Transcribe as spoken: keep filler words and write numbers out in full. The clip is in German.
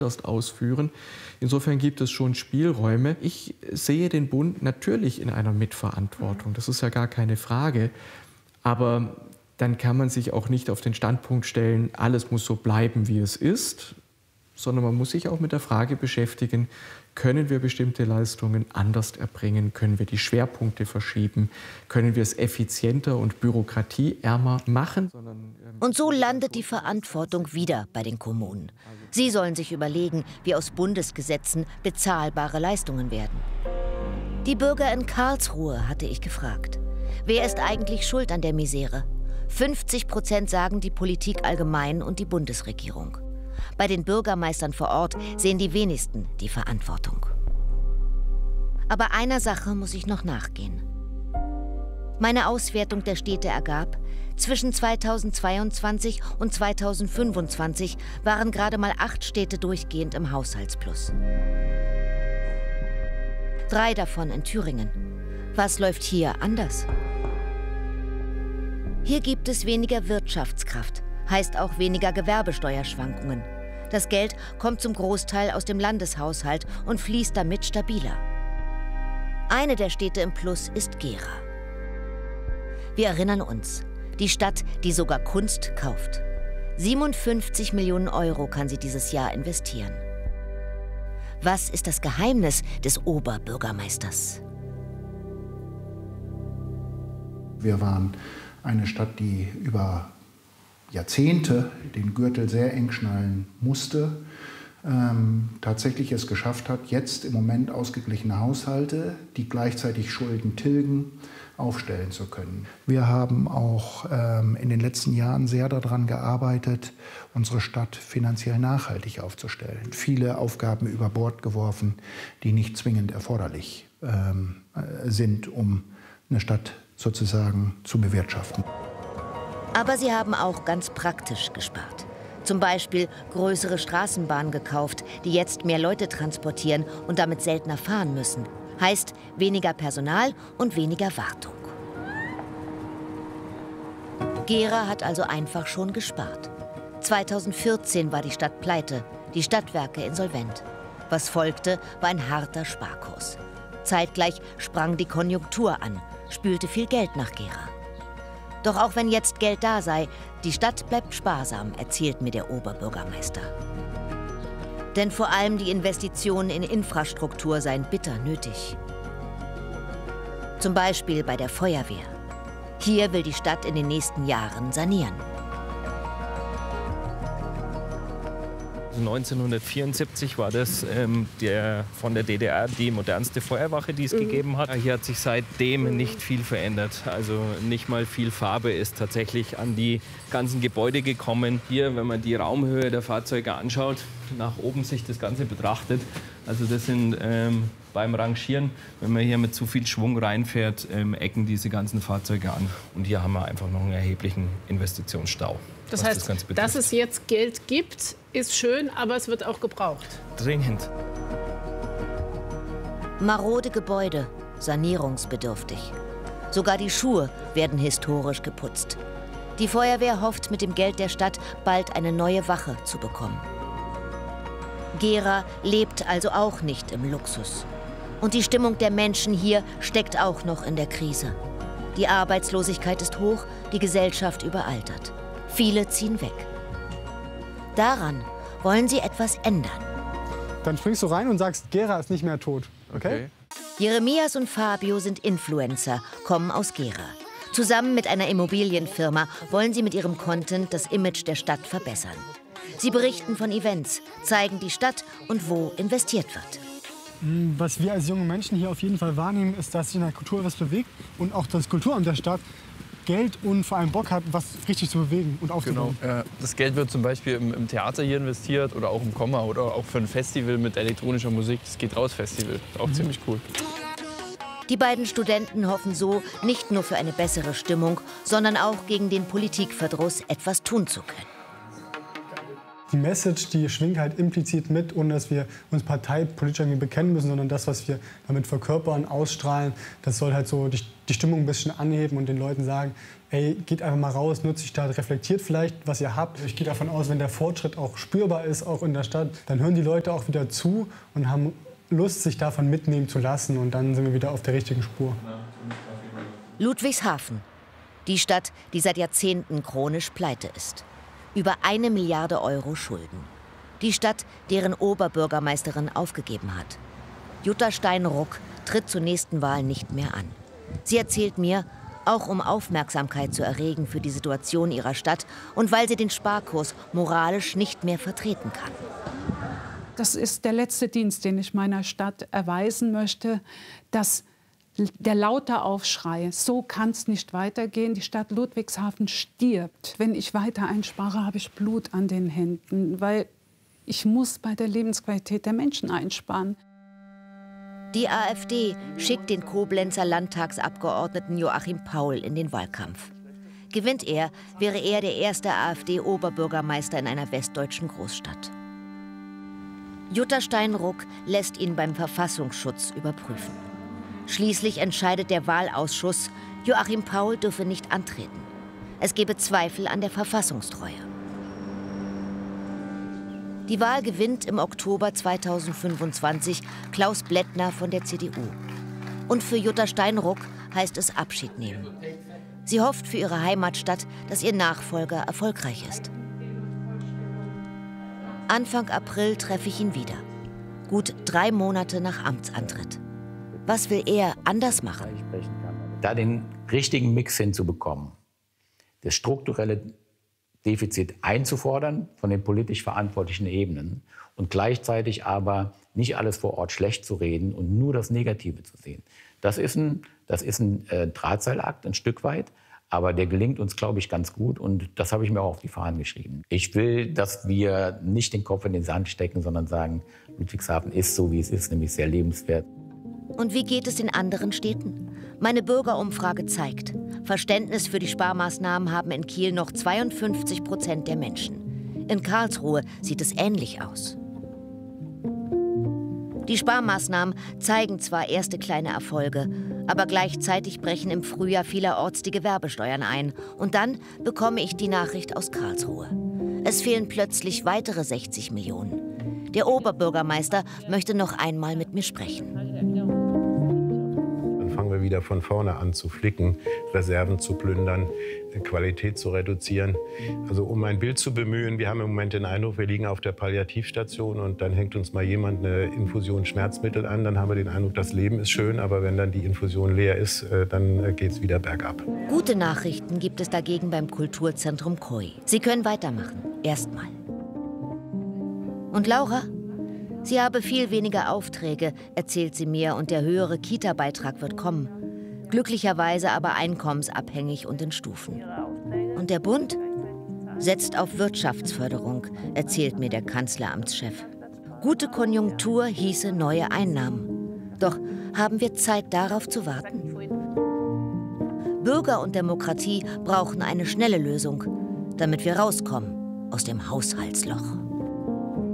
erst ausführen. Insofern gibt es schon Spielräume. Ich sehe den Bund natürlich in einer Mitverantwortung. Das ist ja gar keine Frage. Aber dann kann man sich auch nicht auf den Standpunkt stellen, alles muss so bleiben, wie es ist, sondern man muss sich auch mit der Frage beschäftigen, können wir bestimmte Leistungen anders erbringen, können wir die Schwerpunkte verschieben, können wir es effizienter und bürokratieärmer machen. Und so landet die Verantwortung wieder bei den Kommunen. Sie sollen sich überlegen, wie aus Bundesgesetzen bezahlbare Leistungen werden. Die Bürger in Karlsruhe hatte ich gefragt. Wer ist eigentlich schuld an der Misere? fünfzig Prozent sagen die Politik allgemein und die Bundesregierung. Bei den Bürgermeistern vor Ort sehen die wenigsten die Verantwortung. Aber einer Sache muss ich noch nachgehen. Meine Auswertung der Städte ergab, zwischen zweitausendzweiundzwanzig und zweitausendfünfundzwanzig waren gerade mal acht Städte durchgehend im Haushaltsplus. Drei davon in Thüringen. Was läuft hier anders? Hier gibt es weniger Wirtschaftskraft, heißt auch weniger Gewerbesteuerschwankungen. Das Geld kommt zum Großteil aus dem Landeshaushalt und fließt damit stabiler. Eine der Städte im Plus ist Gera. Wir erinnern uns, die Stadt, die sogar Kunst kauft. siebenundfünfzig Millionen Euro kann sie dieses Jahr investieren. Was ist das Geheimnis des Oberbürgermeisters? Wir waren eine Stadt, die über Jahrzehnte den Gürtel sehr eng schnallen musste, ähm, tatsächlich es geschafft hat, jetzt im Moment ausgeglichene Haushalte, die gleichzeitig Schulden tilgen, aufstellen zu können. Wir haben auch ähm, in den letzten Jahren sehr daran gearbeitet, unsere Stadt finanziell nachhaltig aufzustellen. Viele Aufgaben über Bord geworfen, die nicht zwingend erforderlich ähm, sind, um eine Stadt sozusagen zu bewirtschaften. Aber sie haben auch ganz praktisch gespart. Zum Beispiel größere Straßenbahnen gekauft, die jetzt mehr Leute transportieren und damit seltener fahren müssen. Heißt weniger Personal und weniger Wartung. Gera hat also einfach schon gespart. zweitausendvierzehn war die Stadt pleite, die Stadtwerke insolvent. Was folgte, war ein harter Sparkurs. Zeitgleich sprang die Konjunktur an, spülte viel Geld nach Gera. Doch auch wenn jetzt Geld da sei, die Stadt bleibt sparsam, erzählt mir der Oberbürgermeister. Denn vor allem die Investitionen in Infrastruktur seien bitter nötig. Zum Beispiel bei der Feuerwehr. Hier will die Stadt in den nächsten Jahren sanieren. neunzehnhundertvierundsiebzig war das ähm, der, von der D D R die modernste Feuerwache, die es mhm. gegeben hat. Hier hat sich seitdem nicht viel verändert. Also nicht mal viel Farbe ist tatsächlich an die ganzen Gebäude gekommen. Hier, wenn man die Raumhöhe der Fahrzeuge anschaut, nach oben sich das Ganze betrachtet, also das sind ähm, beim Rangieren, wenn man hier mit zu viel Schwung reinfährt, ähm, ecken diese ganzen Fahrzeuge an. Und hier haben wir einfach noch einen erheblichen Investitionsstau. Das heißt, das dass es jetzt Geld gibt, ist schön, aber es wird auch gebraucht. Dringend. Marode Gebäude, sanierungsbedürftig. Sogar die Schuhe werden historisch geputzt. Die Feuerwehr hofft, mit dem Geld der Stadt bald eine neue Wache zu bekommen. Gera lebt also auch nicht im Luxus. Und die Stimmung der Menschen hier steckt auch noch in der Krise. Die Arbeitslosigkeit ist hoch, die Gesellschaft überaltert. Viele ziehen weg. Daran wollen sie etwas ändern. Dann springst du rein und sagst, Gera ist nicht mehr tot. Okay? Okay. Jeremias und Fabio sind Influencer, kommen aus Gera. Zusammen mit einer Immobilienfirma wollen sie mit ihrem Content das Image der Stadt verbessern. Sie berichten von Events, zeigen die Stadt und wo investiert wird. Was wir als junge Menschen hier auf jeden Fall wahrnehmen, ist, dass sich in der Kultur etwas bewegt und auch das Kulturamt der Stadt Geld und vor allem Bock hat, was richtig zu bewegen und aufzubauen. Genau. Ja, das Geld wird zum Beispiel im, im Theater hier investiert oder auch im Komma oder auch für ein Festival mit elektronischer Musik. Das Geht raus Festival, auch mhm. ziemlich cool. Die beiden Studenten hoffen so, nicht nur für eine bessere Stimmung, sondern auch gegen den Politikverdruss etwas tun zu können. die Message, die schwingt halt implizit mit, ohne dass wir uns parteipolitisch irgendwie bekennen müssen, sondern das, was wir damit verkörpern, ausstrahlen, das soll halt so die, die Stimmung ein bisschen anheben und den Leuten sagen, ey, geht einfach mal raus, nutzt die Stadt, reflektiert vielleicht, was ihr habt. Ich gehe davon aus, wenn der Fortschritt auch spürbar ist, auch in der Stadt, dann hören die Leute auch wieder zu und haben Lust, sich davon mitnehmen zu lassen. Und dann sind wir wieder auf der richtigen Spur. Ludwigshafen, die Stadt, die seit Jahrzehnten chronisch pleite ist. Über eine Milliarde Euro Schulden. Die Stadt, deren Oberbürgermeisterin aufgegeben hat. Jutta Steinruck tritt zur nächsten Wahl nicht mehr an. Sie erzählt mir, auch um Aufmerksamkeit zu erregen für die Situation ihrer Stadt und weil sie den Sparkurs moralisch nicht mehr vertreten kann. Das ist der letzte Dienst, den ich meiner Stadt erweisen möchte, dass der laute Aufschrei, so kann es nicht weitergehen. Die Stadt Ludwigshafen stirbt. Wenn ich weiter einspare, habe ich Blut an den Händen, weil ich muss bei der Lebensqualität der Menschen einsparen. Die AfD schickt den Koblenzer Landtagsabgeordneten Joachim Paul in den Wahlkampf. Gewinnt er, wäre er der erste AfD-Oberbürgermeister in einer westdeutschen Großstadt. Jutta Steinruck lässt ihn beim Verfassungsschutz überprüfen. Schließlich entscheidet der Wahlausschuss, Joachim Paul dürfe nicht antreten. Es gebe Zweifel an der Verfassungstreue. Die Wahl gewinnt im Oktober zweitausendfünfundzwanzig Klaus Blättner von der C D U. Und für Jutta Steinruck heißt es Abschied nehmen. Sie hofft für ihre Heimatstadt, dass ihr Nachfolger erfolgreich ist. Anfang April treffe ich ihn wieder. Gut drei Monate nach Amtsantritt. Was will er anders machen? Da den richtigen Mix hinzubekommen, das strukturelle Defizit einzufordern von den politisch verantwortlichen Ebenen und gleichzeitig aber nicht alles vor Ort schlecht zu reden und nur das Negative zu sehen. Das ist ein, das ist ein äh, Drahtseilakt, ein Stück weit, aber der gelingt uns, glaube ich, ganz gut und das habe ich mir auch auf die Fahnen geschrieben. Ich will, dass wir nicht den Kopf in den Sand stecken, sondern sagen, Ludwigshafen ist so, wie es ist, nämlich sehr lebenswert. Und wie geht es in anderen Städten? Meine Bürgerumfrage zeigt, Verständnis für die Sparmaßnahmen haben in Kiel noch zweiundfünfzig Prozent der Menschen. In Karlsruhe sieht es ähnlich aus. Die Sparmaßnahmen zeigen zwar erste kleine Erfolge, aber gleichzeitig brechen im Frühjahr vielerorts die Gewerbesteuern ein. Und dann bekomme ich die Nachricht aus Karlsruhe. Es fehlen plötzlich weitere sechzig Millionen. Der Oberbürgermeister möchte noch einmal mit mir sprechen. Dann fangen wir wieder von vorne an zu flicken, Reserven zu plündern, Qualität zu reduzieren. Also um ein Bild zu bemühen, wir haben im Moment den Eindruck, wir liegen auf der Palliativstation und dann hängt uns mal jemand eine Infusion Schmerzmittel an. Dann haben wir den Eindruck, das Leben ist schön, aber wenn dann die Infusion leer ist, dann geht es wieder bergab. Gute Nachrichten gibt es dagegen beim Kulturzentrum Koi. Sie können weitermachen, erstmal. Und Laura? Sie habe viel weniger Aufträge, erzählt sie mir, und der höhere Kita-Beitrag wird kommen. Glücklicherweise aber einkommensabhängig und in Stufen. Und der Bund setzt auf Wirtschaftsförderung, erzählt mir der Kanzleramtschef. Gute Konjunktur hieße neue Einnahmen. Doch haben wir Zeit, darauf zu warten? Bürger und Demokratie brauchen eine schnelle Lösung, damit wir rauskommen aus dem Haushaltsloch.